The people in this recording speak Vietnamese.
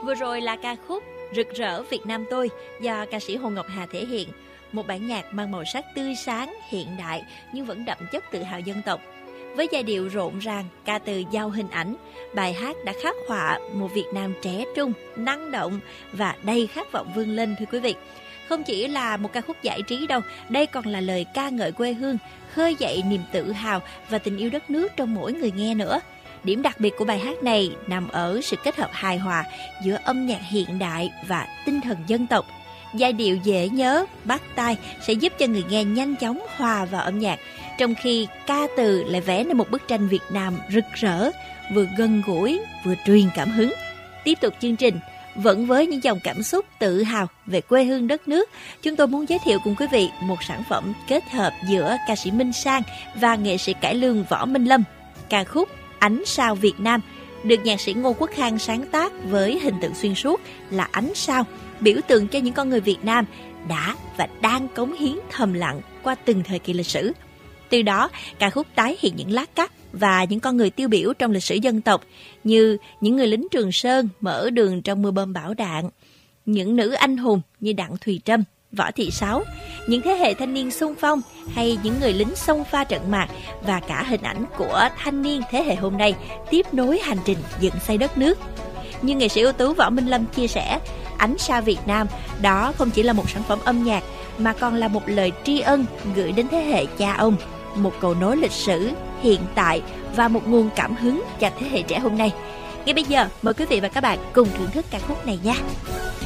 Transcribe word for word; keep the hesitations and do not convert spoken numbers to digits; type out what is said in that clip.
Vừa rồi là ca khúc Rực rỡ Việt Nam tôi do ca sĩ Hồ Ngọc Hà thể hiện. Một bản nhạc mang màu sắc tươi sáng, hiện đại nhưng vẫn đậm chất tự hào dân tộc. Với giai điệu rộn ràng, ca từ giàu hình ảnh, bài hát đã khắc họa một Việt Nam trẻ trung, năng động và đầy khát vọng vươn lên thưa quý vị. Không chỉ là một ca khúc giải trí đâu, đây còn là lời ca ngợi quê hương, khơi dậy niềm tự hào và tình yêu đất nước trong mỗi người nghe nữa. Điểm đặc biệt của bài hát này nằm ở sự kết hợp hài hòa giữa âm nhạc hiện đại và tinh thần dân tộc. Giai điệu dễ nhớ, bắt tai sẽ giúp cho người nghe nhanh chóng hòa vào âm nhạc, trong khi ca từ lại vẽ nên một bức tranh Việt Nam rực rỡ, vừa gần gũi, vừa truyền cảm hứng. Tiếp tục chương trình, vẫn với những dòng cảm xúc tự hào về quê hương đất nước, chúng tôi muốn giới thiệu cùng quý vị một sản phẩm kết hợp giữa ca sĩ Minh Sang và nghệ sĩ cải lương Võ Minh Lâm. Ca khúc Ánh sao Việt Nam được nhạc sĩ Ngô Quốc Khang sáng tác với hình tượng xuyên suốt là ánh sao, biểu tượng cho những con người Việt Nam đã và đang cống hiến thầm lặng qua từng thời kỳ lịch sử. Từ đó, ca khúc tái hiện những lát cắt và những con người tiêu biểu trong lịch sử dân tộc như những người lính Trường Sơn mở đường trong mưa bom bão đạn, những nữ anh hùng như Đặng Thùy Trâm, Võ Thị Sáu, những thế hệ thanh niên xung phong hay những người lính xông pha trận mạc và cả hình ảnh của thanh niên thế hệ hôm nay tiếp nối hành trình dựng xây đất nước. Như nghệ sĩ ưu tú Võ Minh Lâm chia sẻ, Ánh sao Việt Nam đó không chỉ là một sản phẩm âm nhạc mà còn là một lời tri ân gửi đến thế hệ cha ông, một cầu nối lịch sử, hiện tại và một nguồn cảm hứng cho thế hệ trẻ hôm nay. Ngay bây giờ, mời quý vị và các bạn cùng thưởng thức ca khúc này nha.